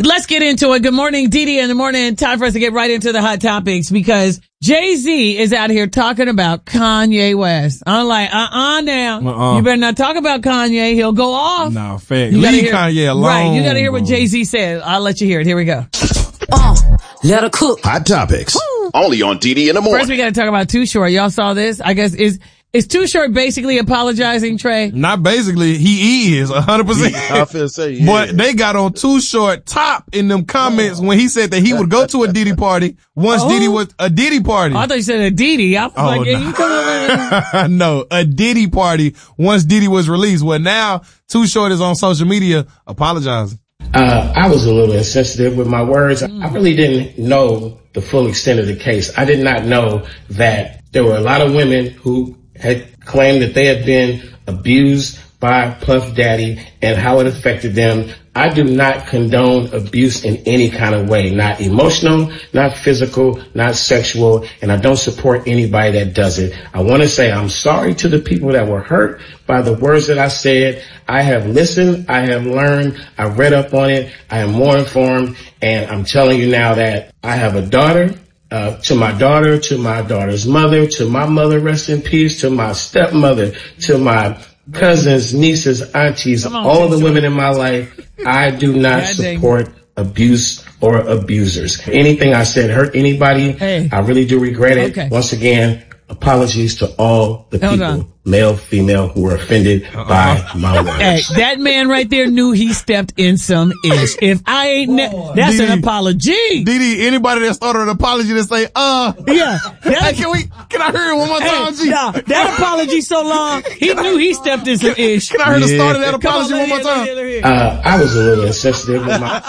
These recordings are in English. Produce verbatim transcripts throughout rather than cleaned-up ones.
Let's get into it. Good morning, Dee Dee in the morning. Time for us to get right into the hot topics because Jay-Z is out here talking about Kanye West. I'm like, uh-uh now. Uh-uh. You better not talk about Kanye. He'll go off. No, fact. Leave hear, Kanye alone. Right. You gotta hear what Jay-Z said. I'll let you hear it. Here we go. Uh, let her cook. Hot topics. Woo. Only on Dee Dee in the morning. First, we gotta talk about Too Short. Y'all saw this? I guess is Is Too Short basically apologizing, Trey? Not basically. He is, one hundred percent. I feel say, yeah. But they got on Too Short top in them comments oh. when he said that he would go to a Diddy party once oh. Diddy was a Diddy party. Oh, I thought you said a Diddy. I was oh, like, yeah, no. you come over. No, a Diddy party once Diddy was released. Well, now Too Short is on social media apologizing. Uh, I was a little insensitive with my words. Mm. I really didn't know the full extent of the case. I did not know that there were a lot of women who had claimed that they had been abused by Puff Daddy and how it affected them. I do not condone abuse in any kind of way, not emotional, not physical, not sexual, and I don't support anybody that does it. I want to say I'm sorry to the people that were hurt by the words that I said. I have listened, I have learned, I read up on it, I am more informed, and I'm telling you now that I have a daughter. Uh, to my daughter, to my daughter's mother, to my mother, rest in peace, to my stepmother, to my cousins, nieces, aunties, on, all of the women in my life, I do not God support dang. abuse or abusers. Anything I said hurt anybody, hey. I really do regret it. Okay. Once again, apologies to all the Hold people, on. male, female, who were offended uh-uh. by my words. Hey, that man right there knew he stepped in some ish. If I ain't, ne- that's Dee Dee, an apology. Dee Dee, anybody that started an apology to say, uh, yeah, hey, can we, can I hear it one more hey, time, G? Nah, that apology so long, he knew he stepped in some ish. Can I hear yeah. the start of that apology on, one more time? Hear, hear, uh, I was a little insensitive with my.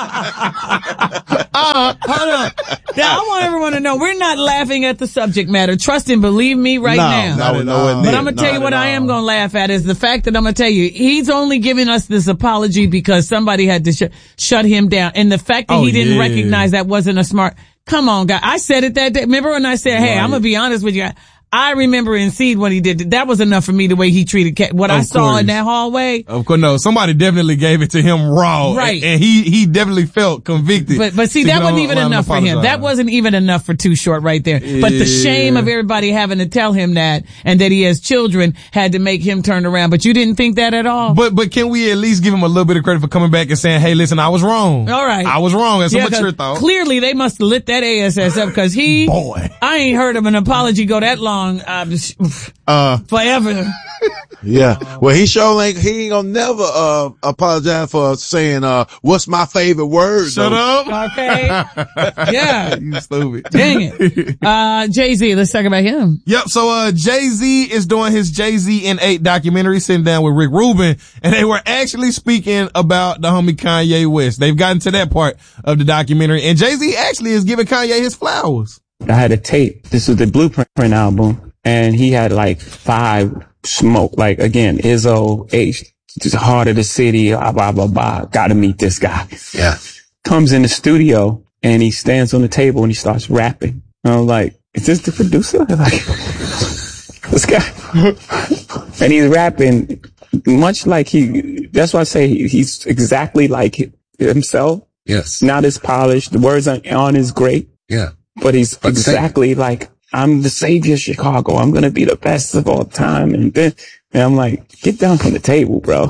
uh, hold on. Now, I want everyone to know we're not laughing at the subject matter. Trust and believe me right no, now. No, no, but I'm gonna tell you what I am gonna laugh at is the fact that I'm gonna tell you he's only giving us this apology because somebody had to sh- shut him down, and the fact that oh, he didn't yeah. recognize that wasn't a smart. Come on, guy. I said it that day. Remember when I said, "Hey, right. I'm gonna be honest with you." I remember in Seed when he did it. That was enough for me the way he treated Cat. What of I saw course. in that hallway. Of course, no. Somebody definitely gave it to him raw. Right. And, and he, he definitely felt convicted. But, but see, that wasn't even enough for him. That wasn't even enough for Too Short right there. Yeah. But the shame of everybody having to tell him that and that he has children had to make him turn around. But you didn't think that at all? But, but can we at least give him a little bit of credit for coming back and saying, hey, listen, I was wrong. All right. I was wrong. That's yeah, a mature thought. Clearly they must have lit that A S S up because he, boy, I ain't heard of an apology go that long. Uh, Uh, forever. Yeah. Well, he sure ain't, he ain't gonna never, uh, apologize for saying, uh, what's my favorite word? Shut though. up. Okay. Yeah. You stupid. Dang it. Uh, Jay-Z, let's talk about him. Yep. So, uh, Jay-Z is doing his Jay-Z in eight documentary, sitting down with Rick Rubin, and they were actually speaking about the homie Kanye West. They've gotten to that part of the documentary, and Jay-Z actually is giving Kanye his flowers. I had a tape. This was the Blueprint album. And he had like five smoke, like again, Izzo, H, just heart of the city, blah, blah, blah, blah. Gotta meet this guy. Yeah. Comes in the studio and he stands on the table and he starts rapping. And I'm like, is this the producer? Like, this guy. And he's rapping much like he, that's why I say he's exactly like himself. Yes. Not as polished. The words aren't as great. Yeah. But he's but exactly like, I'm the savior of Chicago. I'm going to be the best of all time. And then, and I'm like, get down from the table, bro.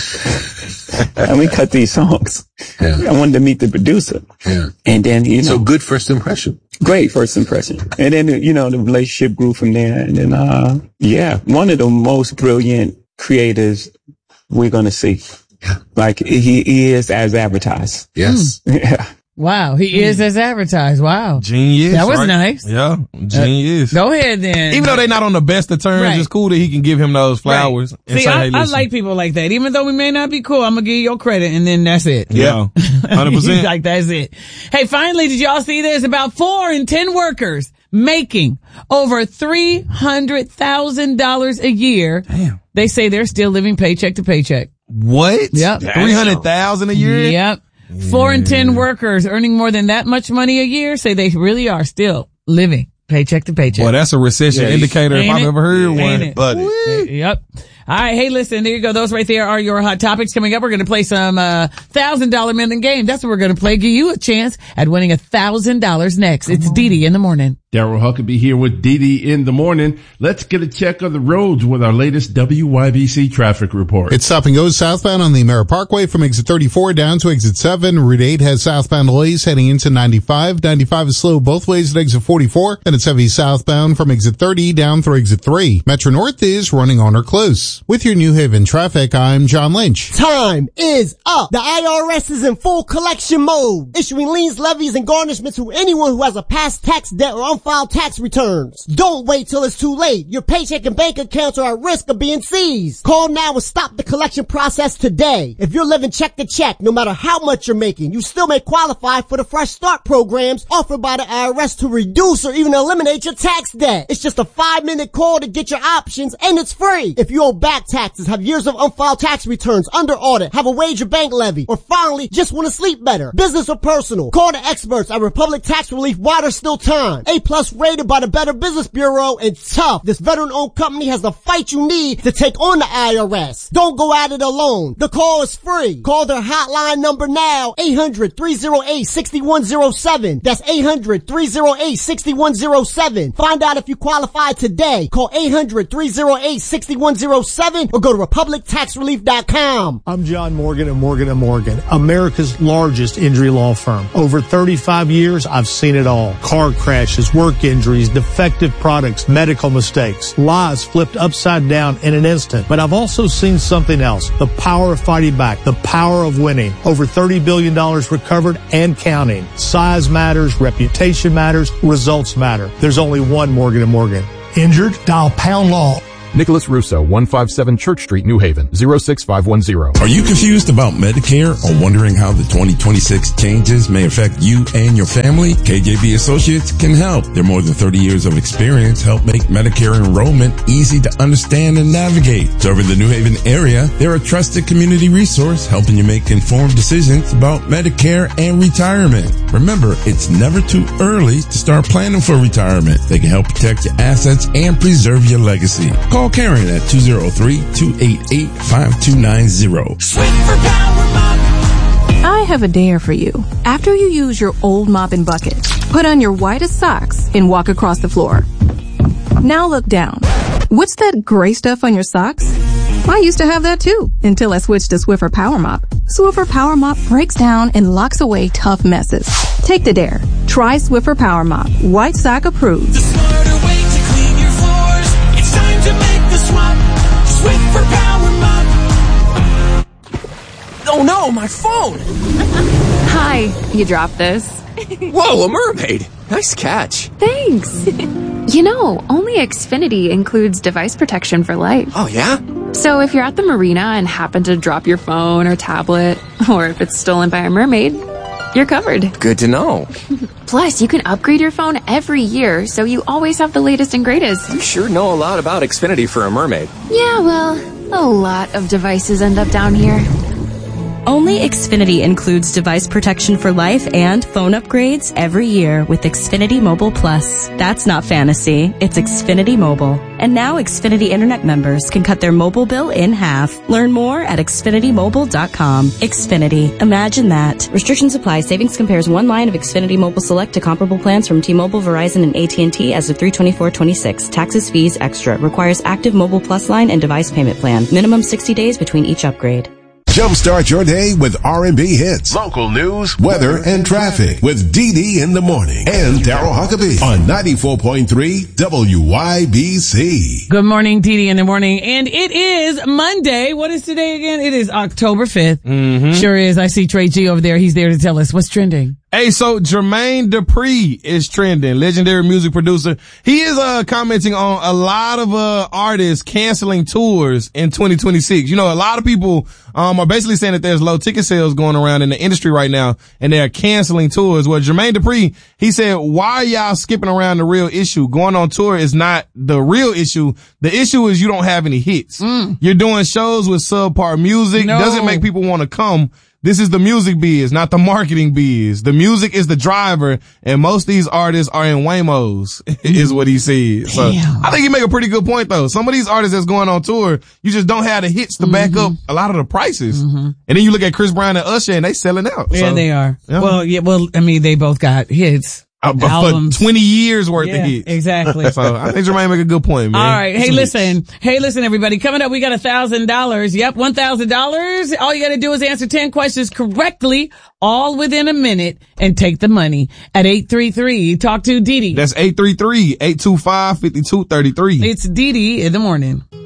And we cut these songs. Yeah. I wanted to meet the producer. Yeah. And then, you know. So good first impression. Great first impression. And then, you know, the relationship grew from there. And then, uh, yeah, one of the most brilliant creators we're going to see. Yeah. Like he, he is as advertised. Yes. Mm. Yeah. Wow, he is as advertised. Wow. Genius. That was right? nice. Yeah, genius. Uh, go ahead then. Even though they're not on the best of terms, right. It's cool that he can give him those flowers. Right. And See, say, I, hey, I like people like that. Even though we may not be cool, I'm going to give you your credit and then that's it. Yeah, one hundred percent. Like, that's it. Hey, finally, did y'all see this? About four in ten workers making over three hundred thousand dollars a year. Damn. They say they're still living paycheck to paycheck. What? Yep. three hundred thousand dollars a year? Yep. Yeah. Four in ten workers earning more than that much money a year say they really are still living paycheck to paycheck. Well, that's a recession yeah, indicator if I've it? ever heard Ain't one. It? Buddy. Yep. All right. Hey, listen, there you go. Those right there are your hot topics. Coming up, we're going to play some uh thousand dollar million game. That's what we're going to play. Give you a chance at winning a thousand dollars next. It's Dee Dee in the morning. Daryl Huckabee here with Dee Dee in the morning. Let's get a check of the roads with our latest W Y B C traffic report. It's stop and go southbound on the Merritt Parkway from exit thirty-four down to exit seven. Route eight has southbound delays heading into ninety-five. ninety-five is slow both ways at exit forty-four. Then it's heavy southbound from exit thirty down through exit three. Metro North is running on or close. With your New Haven traffic, I'm John Lynch. Time is up. The I R S is in full collection mode, issuing liens, levies, and garnishments to anyone who has a past tax debt or unfiled tax returns. Don't wait till it's too late. Your paycheck and bank accounts are at risk of being seized. Call now and stop the collection process today. If you're living check to check, no matter how much you're making, you still may qualify for the Fresh Start programs offered by the I R S to reduce or even eliminate your tax debt. It's just a five minute call to get your options, and it's free. If you owe back taxes, have years of unfiled tax returns, under audit, have a wage or bank levy, or finally just want to sleep better, business or personal, call the experts at Republic Tax Relief while there's still time. A plus rated by the Better Business Bureau, and tough. This veteran-owned company has the fight you need to take on the I R S. Don't go at it alone. The call is free. Call their hotline number now, eight hundred, three oh eight, six one oh seven. That's eight hundred, three oh eight, six one oh seven. Find out if you qualify today. Call eight hundred, three oh eight, six one oh seven or go to republic tax relief dot com. I'm John Morgan of Morgan and Morgan, America's largest injury law firm. Over thirty-five years, I've seen it all. Car crashes, work injuries, defective products, medical mistakes, lives flipped upside down in an instant. But I've also seen something else. The power of fighting back, the power of winning. Over thirty billion dollars recovered and counting. Size matters, reputation matters, results matter. There's only one Morgan and Morgan. Injured? Dial pound law. Nicholas Russo, one fifty-seven Church Street, New Haven, zero six five one zero. Are you confused about Medicare or wondering how the twenty twenty-six changes may affect you and your family? K J B Associates can help. Their more than thirty years of experience help make Medicare enrollment easy to understand and navigate. Serving the New Haven area, they're a trusted community resource helping you make informed decisions about Medicare and retirement. Remember, it's never too early to start planning for retirement. They can help protect your assets and preserve your legacy. Call Karen at two oh three, two eight eight, five two nine zero. Swing for Power Mop. I have a dare for you. After you use your old mop and bucket, put on your whitest socks and walk across the floor. Now look down. What's that gray stuff on your socks? I used to have that too, until I switched to Swiffer Power Mop. Swiffer Power Mop breaks down and locks away tough messes. Take the dare. Try Swiffer Power Mop. White sock approved. The smarter way to clean your floors. It's time to make the swap. Swiffer Power Mop. Oh no, my phone! Hi, you dropped this. Whoa, a mermaid! Nice catch. Thanks. You know, only Xfinity includes device protection for life. Oh, yeah? So if you're at the marina and happen to drop your phone or tablet, or if it's stolen by a mermaid, you're covered. Good to know. Plus, you can upgrade your phone every year, so you always have the latest and greatest. You sure know a lot about Xfinity for a mermaid. Yeah, well, a lot of devices end up down here. Only Xfinity includes device protection for life and phone upgrades every year with Xfinity Mobile Plus. That's not fantasy, it's Xfinity Mobile. And now Xfinity Internet members can cut their mobile bill in half. Learn more at xfinity mobile dot com. Xfinity. Imagine that. Restrictions apply. Savings compares one line of Xfinity Mobile Select to comparable plans from T-Mobile, Verizon, and A T and T as of three twenty-four twenty-six. Taxes, fees, extra. Requires active Mobile Plus line and device payment plan. Minimum sixty days between each upgrade. Jumpstart your day with R and B hits, local news, weather, and traffic with Dee Dee in the morning and Daryl Huckabee on ninety-four point three W Y B C. Good morning, Dee Dee in the morning. And it is Monday. What is today again? It is October fifth. Mm-hmm. Sure is. I see Trey G over there. He's there to tell us what's trending. Hey, so Jermaine Dupri is trending, legendary music producer. He is uh commenting on a lot of uh artists canceling tours in twenty twenty-six. You know, a lot of people um are basically saying that there's low ticket sales going around in the industry right now, and they're canceling tours. Well, Jermaine Dupri, he said, why are y'all skipping around the real issue? Going on tour is not the real issue. The issue is you don't have any hits. Mm. You're doing shows with subpar music. No. Doesn't make people want to come. This is the music biz, not the marketing biz. The music is the driver, and most of these artists are in Waymos, is what he said. So I think he make a pretty good point, though. Some of these artists that's going on tour, you just don't have the hits to mm-hmm. back up a lot of the prices. Mm-hmm. And then you look at Chris Brown and Usher, and they selling out. Yeah, so, they are. Yeah. Well, yeah, well, I mean, they both got hits. Uh, but albums. For twenty years worth yeah, of hits. Exactly. So I think Jermaine make a good point, man. All right. Hey, Some listen. hits. Hey, listen, everybody. Coming up, we got a thousand dollars. Yep. One thousand dollars. All you got to do is answer ten questions correctly, all within a minute, and take the money at eight three three. Talk to Dee Dee. That's eight three three, eight two five, five two three three. It's Dee Dee in the morning.